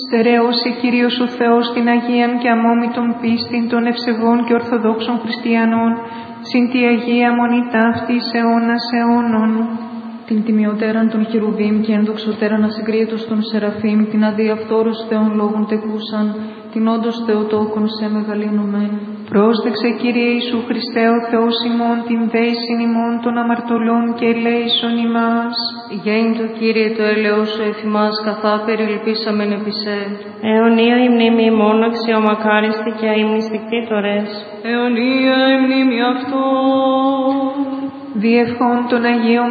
Στερεώσει Κύριος ο Θεός την Αγίαν και αμόμητον πίστην των ευσεβών και ορθοδόξων χριστιανών, συν τη Αγία Μονή ταύτης αιώνας αιώνων. Την τιμιωτέραν των χερουβίμ και ενδοξωτέραν ασυγκρίτως των σεραφείμ, την αδιαφθόρους Θεών λόγων τεκούσαν, την όντως Θεοτόκον σε μεγαλύνομεν. Πρόστεξε Κύριε Ιησού Χριστέ ο Θεός ημών, την δέησιν ημών των αμαρτωλών και ελέησον ημάς. Γέννητο Κύριε το έλεος σου εφημάς, καθά περιλυπήσαμεν επισέ. Αιωνία η μνήμη ημών, αξιομακάριστη και αημνηστικτήτορες. Αιωνία η μνήμη αυτό. Διευχών των Αγίων